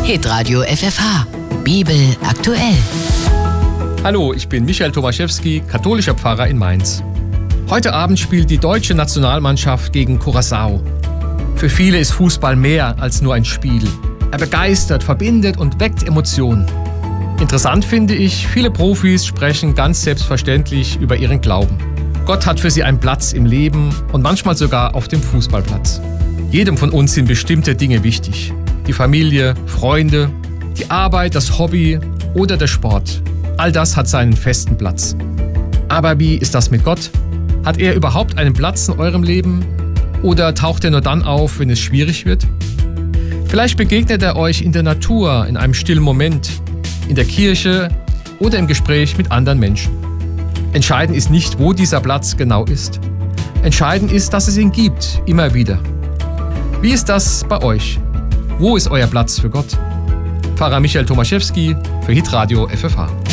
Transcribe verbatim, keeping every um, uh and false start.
Hitradio F F H. Bibel aktuell. Hallo, ich bin Michael Tomaszewski, katholischer Pfarrer in Mainz. Heute Abend spielt die deutsche Nationalmannschaft gegen Curaçao. Für viele ist Fußball mehr als nur ein Spiel. Er begeistert, verbindet und weckt Emotionen. Interessant finde ich, viele Profis sprechen ganz selbstverständlich über ihren Glauben. Gott hat für sie einen Platz im Leben und manchmal sogar auf dem Fußballplatz. Jedem von uns sind bestimmte Dinge wichtig. Die Familie, Freunde, die Arbeit, das Hobby oder der Sport. All das hat seinen festen Platz. Aber wie ist das mit Gott? Hat er überhaupt einen Platz in eurem Leben? Oder taucht er nur dann auf, wenn es schwierig wird? Vielleicht begegnet er euch in der Natur, in einem stillen Moment, in der Kirche oder im Gespräch mit anderen Menschen. Entscheidend ist nicht, wo dieser Platz genau ist. Entscheidend ist, dass es ihn gibt, immer wieder. Wie ist das bei euch? Wo ist euer Platz für Gott? Pfarrer Michael Tomaszewski für Hitradio F F H.